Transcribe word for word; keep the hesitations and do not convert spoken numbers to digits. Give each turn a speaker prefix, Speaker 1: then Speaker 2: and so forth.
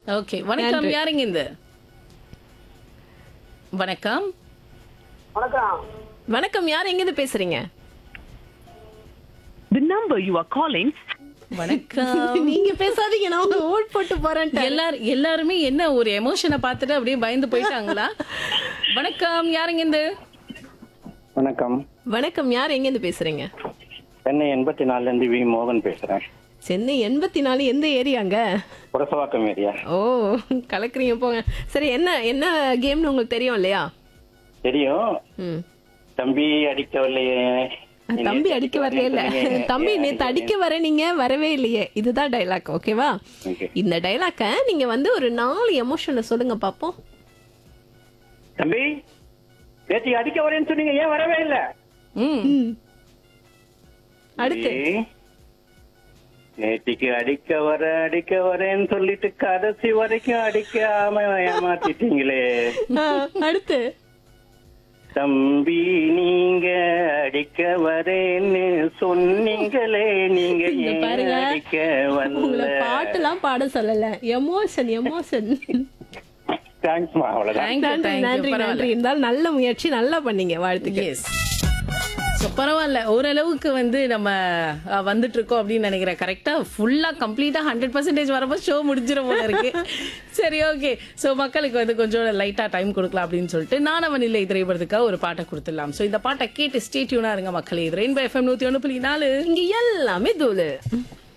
Speaker 1: Okay வணக்கம்.
Speaker 2: நன்றி.
Speaker 1: யாருங்க இந்த வணக்கம்
Speaker 3: வணக்கம்.
Speaker 2: வணக்கம். யார் எங்க இருந்து பேசுறீங்க?
Speaker 4: The number you are calling
Speaker 1: வணக்கம்.
Speaker 2: நீங்க பேசாதீங்க, நான் உங்க ஓட் போட்டு போறேன்.
Speaker 1: எல்லாரும் எல்லாருமே என்ன ஒரு எமோஷனை பார்த்துட்டு அப்படியே பயந்து போயிட்டாங்களா? வணக்கம். யாருங்க இந்த
Speaker 5: வணக்கம்.
Speaker 2: வணக்கம். யார் எங்க இருந்து பேசுறீங்க?
Speaker 5: சென்னை எண்பத்தி நாலுல இருந்து வி மோகன் பேசுறேன்.
Speaker 2: சென்னை எண்பத்தி நாலு எந்த ஏரியாங்க?
Speaker 5: புரசவாக்கம் ஏரியா.
Speaker 2: ஓ, கலக்குறீங்க போங்க. சரி, என்ன என்ன கேம்னு உங்களுக்கு தெரியும் இல்லையா?
Speaker 5: தெரியும்.
Speaker 2: ம்.
Speaker 5: தம்பி அடிக்க வரலையே.
Speaker 2: தம்பி அடிக்க வரல இல்ல தம்பி நேத்து அடிக்க வர நீங்க வரவே இல்லையே, இதுதான் டைலாக். ஓகேவா?
Speaker 5: Okay.
Speaker 2: இந்த டைலாக்க நீங்க வந்து ஒரு நாலு எமோஷன்ல சொல்லுங்க பாப்போம்.
Speaker 5: தம்பி நேற்று அடிக்க வரேன்னு சொன்னீங்க, ஏன் வரவே இல்ல?
Speaker 1: ம்
Speaker 2: ம். அடுத்து
Speaker 5: ஏய், நேத்திக்கு அடிக்க வர அடிக்க வரேன்னு சொல்லிட்டு கடைசி வரைக்கும் அடிக்காம ஏமாத்திட்டீங்களே.
Speaker 2: ஆ, அடுத்து
Speaker 5: தம்பி நீங்க அடிக்க வரேன்னு சொன்னீங்களே, நீங்க
Speaker 2: இங்க
Speaker 5: ஏன்
Speaker 2: பாருங்க,
Speaker 5: அடிக்க
Speaker 2: உங்களை
Speaker 5: வரல?
Speaker 2: பாட்டுலாம் பாட சொல்லல, எமோஷன் எமோஷன்.
Speaker 5: தேங்க்ஸ்மா, அவ்வளவுதான்.
Speaker 1: தேங்க்யூ
Speaker 2: நன்றி
Speaker 1: தேங்க்யூ.
Speaker 2: நன்றி நன்றி.
Speaker 1: பரவாயில்ல.
Speaker 2: இருந்தாலும் நல்ல முயற்சி, நல்லா பண்ணீங்க, வாழ்த்துக்கள்.
Speaker 1: எஸ். ஸோ பரவாயில்ல, ஓரளவுக்கு வந்து நம்ம அஹ், வந்துட்டு இருக்கோம் அப்படின்னு நினைக்கிறேன். கரெக்டா ஃபுல்லா கம்ப்ளீட்டா ஹண்ட்ரட் பர்சன்டேஜ் வரப்போ ஷோ முடிஞ்சிடும் போல இருக்கு. சரி, ஓகே. ஸோ மக்களுக்கு வந்து கொஞ்சம் லைட்டா டைம் கொடுக்கலாம் அப்படின்னு சொல்லிட்டு நானவன் இல்லை திரைப்படத்துக்காக ஒரு பாட்டை கொடுத்துடலாம். ஸோ இந்த பாட்டை கேட்டு ஸ்டே டியூனா இருங்க மக்களே. இது ரெயின்போ எஃப்எம் நூத்தி ஒன்று புள்ளி நாலு.
Speaker 2: இங்க எல்லாமே தூளு.